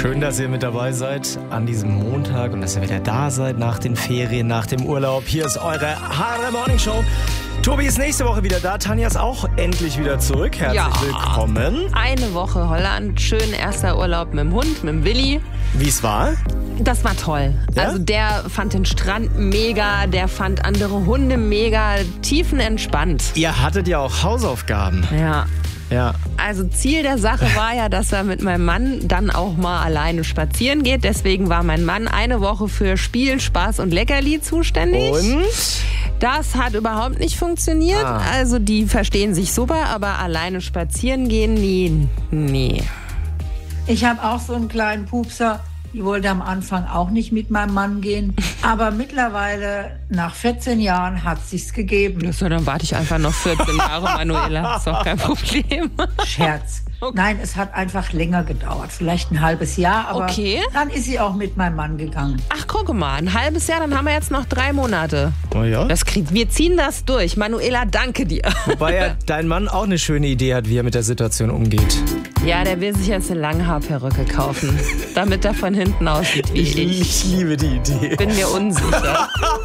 Schön, dass ihr mit dabei seid an diesem Montag und dass ihr wieder da seid nach den Ferien, nach dem Urlaub. Hier ist eure Hard Morning Show. Tobi ist nächste Woche wieder da. Tanja ist auch endlich wieder zurück. Herzlich willkommen. Eine Woche Holland. Schön erster Urlaub mit dem Hund, mit dem Willi. Wie es war? Das war toll. Ja? Also der fand den Strand mega, der fand andere Hunde mega, tiefenentspannt. Ihr hattet ja auch Hausaufgaben. Ja. Also Ziel der Sache war ja, dass er mit meinem Mann dann auch mal alleine spazieren geht. Deswegen war mein Mann eine Woche für Spiel, Spaß und Leckerli zuständig. Und? Das hat überhaupt nicht funktioniert. Also die verstehen sich super, aber alleine spazieren gehen, nee. Ich habe auch so einen kleinen Pupser. Ich wollte am Anfang auch nicht mit meinem Mann gehen. Aber mittlerweile, nach 14 Jahren, hat sich's gegeben. So, dann warte ich einfach noch 14 Jahre, Manuela. Ist doch kein Problem. Scherz. Okay. Nein, es hat einfach länger gedauert. Vielleicht ein halbes Jahr, aber Okay. dann ist sie auch mit meinem Mann gegangen. Ach, guck mal, ein halbes Jahr, dann haben wir jetzt noch 3 Monate. Oh ja? Wir ziehen das durch. Manuela, danke dir. Wobei ja dein Mann auch eine schöne Idee hat, wie er mit der Situation umgeht. Ja, der will sich jetzt eine Langhaarperücke kaufen, damit er von hinten aussieht wie ich. Ich liebe die Idee. Bin mir unsicher.